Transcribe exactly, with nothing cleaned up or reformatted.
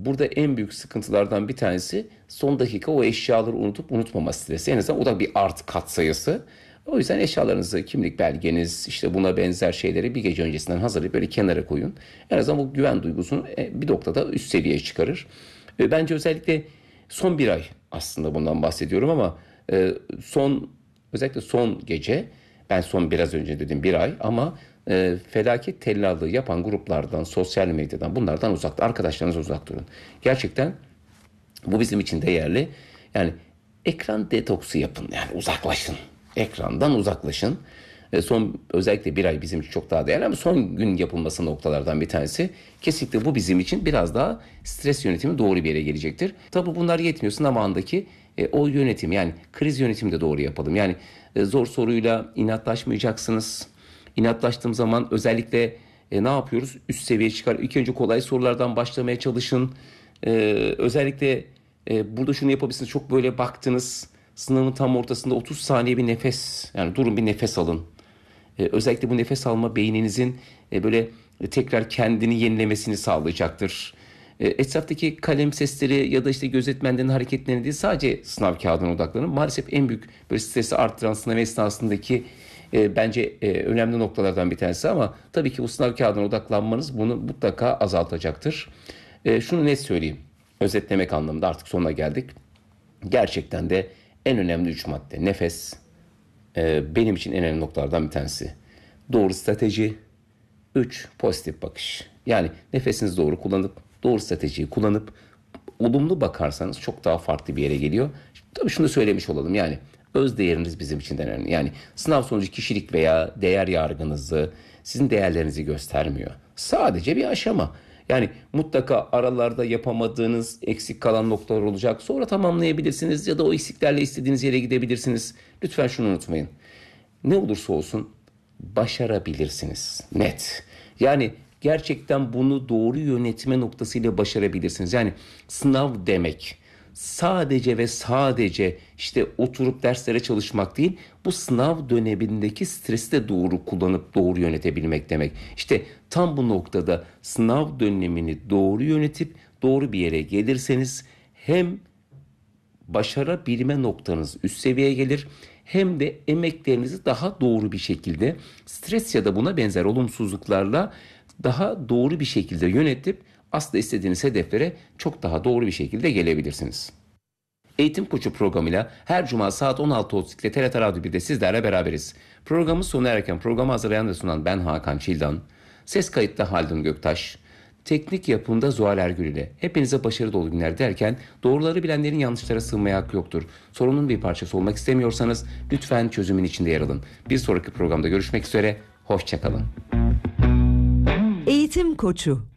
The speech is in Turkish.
burada en büyük sıkıntılardan bir tanesi son dakika o eşyaları unutup unutmama stresi. En azından o da bir artı katsayısı. O yüzden eşyalarınızı, kimlik belgeniz, işte buna benzer şeyleri bir gece öncesinden hazırlayıp böyle kenara koyun. En azından bu güven duygusunu bir noktada üst seviyeye çıkarır. Bence özellikle son bir ay aslında bundan bahsediyorum ama son özellikle son gece, ben son biraz önce dedim bir ay ama e, felaket tellallığı yapan gruplardan, sosyal medyadan, bunlardan uzak, arkadaşlarınız uzak durun. Gerçekten bu bizim için değerli. Yani ekran detoksu yapın, yani uzaklaşın. Ekrandan uzaklaşın. E, son özellikle bir ay bizim için çok daha değerli ama son gün yapılması noktalardan bir tanesi. Kesinlikle bu bizim için biraz daha stres yönetimi doğru bir yere gelecektir. Tabii bunlar yetmiyor. Sınav andaki e, o yönetim, yani kriz yönetimi de doğru yapalım. Yani e, zor soruyla inatlaşmayacaksınız. İnatlaştığım zaman özellikle e, ne yapıyoruz? Üst seviye çıkar. İlk önce kolay sorulardan başlamaya çalışın. E, özellikle e, burada şunu yapabilirsiniz. Çok böyle baktınız, sınavın tam ortasında otuz saniye bir nefes, yani durun, bir nefes alın. E, özellikle bu nefes alma beyninizin e, böyle tekrar kendini yenilemesini sağlayacaktır. E, etraftaki kalem sesleri ya da işte gözetmenlerin hareketlerine değil, sadece sınav kağıdına odaklanın. Maalesef en büyük böyle stresi arttıran sınav esnasındaki e, bence e, önemli noktalardan bir tanesi ama tabii ki bu sınav kağıdına odaklanmanız bunu mutlaka azaltacaktır. E, şunu net söyleyeyim, özetlemek anlamında artık sonuna geldik. Gerçekten de en önemli üç madde: nefes, e, benim için en önemli noktalardan bir tanesi. Doğru strateji, üç pozitif bakış. Yani nefesinizi doğru kullanıp, doğru stratejiyi kullanıp, olumlu bakarsanız çok daha farklı bir yere geliyor. Tabii şunu söylemiş olalım, yani öz değeriniz bizim için de önemli. Yani sınav sonucu kişilik veya değer yargınızı, sizin değerlerinizi göstermiyor. Sadece bir aşama. Yani mutlaka aralarda yapamadığınız, eksik kalan noktalar olacak. Sonra tamamlayabilirsiniz ya da o eksiklerle istediğiniz yere gidebilirsiniz. Lütfen şunu unutmayın. Ne olursa olsun başarabilirsiniz. Net. Yani gerçekten bunu doğru yönetme noktasıyla başarabilirsiniz. Yani sınav demek sadece ve sadece işte oturup derslere çalışmak değil, bu sınav dönemindeki stresi de doğru kullanıp doğru yönetebilmek demek. İşte tam bu noktada sınav dönemini doğru yönetip doğru bir yere gelirseniz hem başarabilme noktanız üst seviyeye gelir, hem de emeklerinizi daha doğru bir şekilde stres ya da buna benzer olumsuzluklarla daha doğru bir şekilde yönetip aslında istediğiniz hedeflere çok daha doğru bir şekilde gelebilirsiniz. Eğitim Koçu programıyla her cuma saat on altı otuz ikide T R T Radyo birde sizlerle beraberiz. Programın sona erken programı hazırlayan ve sunan ben Hakan Çildan. Ses kayıtta Haldun Göktaş. Teknik yapımda Zuhal Ergül ile hepinize başarı dolu günler derken, doğruları bilenlerin yanlışlara sığınmaya hakkı yoktur. Sorunun bir parçası olmak istemiyorsanız lütfen çözümün içinde yer alın. Bir sonraki programda görüşmek üzere, hoşça kalın. Eğitim Koçu.